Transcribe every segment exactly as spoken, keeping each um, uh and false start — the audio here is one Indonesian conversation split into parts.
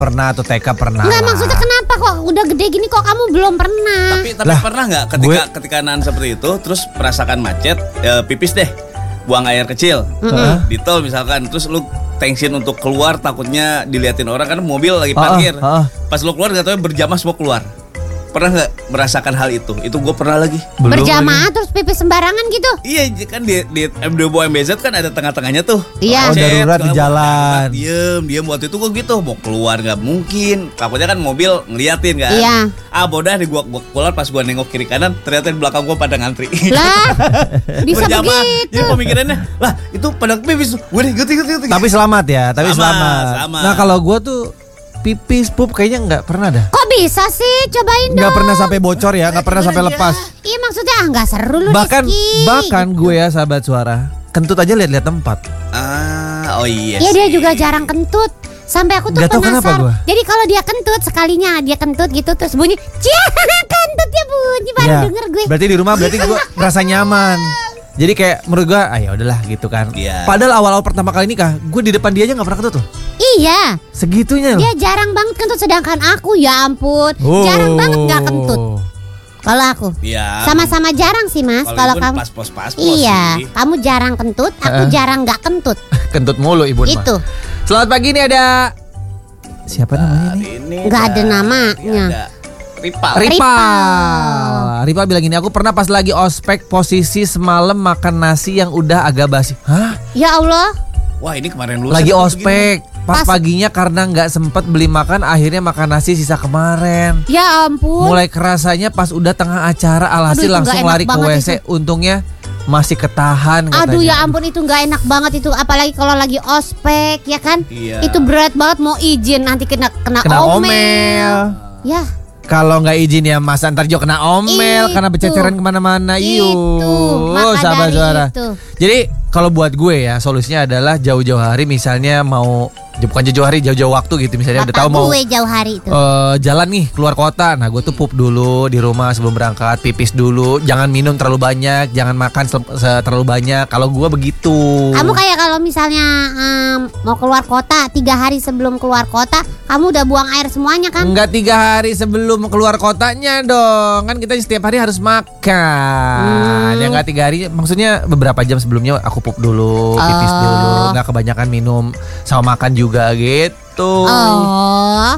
pernah atau T K pernah. Enggak, maksudnya kenapa kok udah gede gini kok kamu belum pernah? Tapi tapi Lah, pernah nggak ketika gue- ketika nahan seperti itu terus merasakan macet, ya, pipis deh, buang air kecil Mm-mm. di tol misalkan, terus lu tension untuk keluar takutnya diliatin orang kan mobil lagi Ah, parkir. ah, ah. Pas lu keluar nggak tahu berjamaah semua keluar. Pernah nggak merasakan hal itu? Itu gue pernah lagi. Belum Berjamaah terus pipis sembarangan gitu? Iya kan di, di M dua M B Z kan ada tengah-tengahnya tuh. Iya. Oh, Macet, darurat di segala jalan. macam. Diem, diem waktu itu gue gitu mau keluar nggak mungkin. Takutnya kan mobil ngeliatin kan. Iya. Ah bodoh nih gua, gua keluar pas gua nengok kiri kanan ternyata di belakang gua pada ngantri. Lah, bisa Berjamaah. begitu. Jadi pemikirannya, lah itu pada pipis. Gue nih, ikuti, ikuti, ikuti. Tapi selamat ya, tapi Selamat, selamat. selamat. Nah kalau gue tuh pipis pup kayaknya nggak pernah dah. Kok bisa sih? Cobain dong. Nggak pernah sampai bocor ya, nggak pernah sampai lepas. Iya maksudnya ah nggak seru lu Bahkan Rizky. bahkan gue ya sahabat suara, kentut aja lihat-lihat tempat. Ah, oh iya. Iya dia sih. juga jarang kentut. Sampai aku tuh Nggak tahu kenapa penasaran. gua. Jadi kalau dia kentut sekalinya dia kentut gitu terus bunyi, cia kentutnya bunyi baru Ya, denger gue. berarti di rumah berarti gue merasa nyaman. Jadi kayak menurut gue, ah ya udahlah gitu kan. Iya. Padahal awal-awal pertama kali nikah, gue di depan dia aja nggak pernah kentut loh. Iya, Segitunya loh. dia jarang banget kentut sedangkan aku ya ampun, Oh. jarang banget nggak kentut. Kalau aku Iya. sama-sama jarang sih mas. Kalau Ibu kamu pas pos pas pos iya, sih. kamu jarang kentut, aku Heeh. jarang nggak kentut. Kentut mulu ibu mah. Itu. Selamat pagi nih ada siapa namanya nih? Ini Nggak ada dah. namanya. Ada Ripal. Ripal. Ripal bilang gini, aku pernah pas lagi ospek posisi semalam makan nasi yang udah agak basi. Hah? Ya Allah, Wah ini kemarin lu Lagi sempet ospek. Pas, Pas- paginya karena nggak sempet beli makan, akhirnya makan nasi sisa kemarin. ya ampun. Mulai kerasanya pas udah tengah acara, alhasil Aduh, itu langsung nggak enak lari ke banget W C. Untungnya masih ketahan katanya. Aduh ya ampun itu nggak enak banget itu, apalagi kalau lagi ospek ya kan? Iya. Itu berat banget mau izin nanti kena kena, Kena omel. omel. Ya, Kalau nggak izin ya Mas Antar juga kena omel Itu. karena bececeran kemana-mana. Iyo, Itu, maka sahabat dari suara. itu. Jadi kalau buat gue ya solusinya adalah jauh-jauh hari misalnya mau bukan jauh-jauh hari jauh-jauh waktu gitu misalnya udah Bapak tahu mau gue jauh hari itu. eh, jalan nih keluar kota. Nah gue tuh pup dulu di rumah sebelum berangkat, pipis dulu, jangan minum terlalu banyak, jangan makan sel- se- terlalu banyak. Kalau gue begitu. Kamu kayak kalau misalnya em, mau keluar kota tiga hari sebelum keluar kota, kamu udah buang air semuanya kan? Enggak tiga hari sebelum keluar kotanya dong. Kan kita setiap hari harus makan. Hmm. Ya enggak tiga hari, maksudnya beberapa jam sebelumnya aku pup dulu, pipis Oh. dulu. Enggak kebanyakan minum sama makan juga gitu. Oh.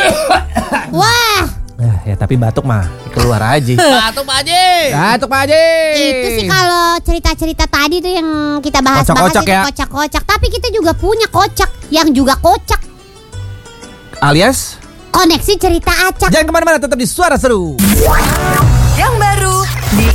Wah, Eh, ya tapi batuk mah keluar aja. Batuk Pak Haji. Batuk Pak Haji. itu sih kalau cerita-cerita tadi tuh yang kita bahas-bahas Kocak-kocak itu ya. kocak-kocak. Tapi kita juga punya kocak yang juga kocak. Alias Koneksi cerita acak. jangan kemana-mana, tetap di Suara Seru.